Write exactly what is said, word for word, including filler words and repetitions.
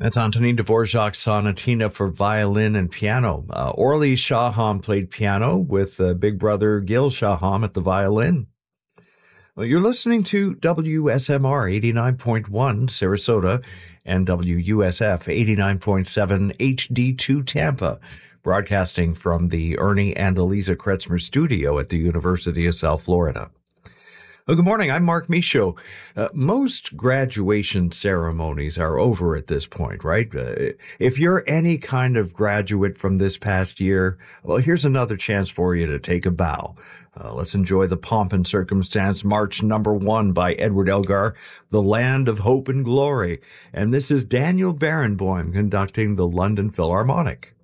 That's Antonin Dvorak's Sonatina for violin and piano. Uh, Orly Shaham played piano with uh, big brother Gil Shaham at the violin. Well, you're listening to W S M R eighty-nine point one Sarasota and W U S F eighty-nine point seven H D two Tampa, broadcasting from the Ernie and Eliza Kretzmer studio at the University of South Florida. Well, good morning. I'm Mark Michaud. Uh, most graduation ceremonies are over at this point, right? Uh, if you're any kind of graduate from this past year, well, here's another chance for you to take a bow. Uh, let's enjoy the pomp and circumstance March number one by Edward Elgar, The Land of Hope and Glory. And this is Daniel Barenboim conducting the London Philharmonic.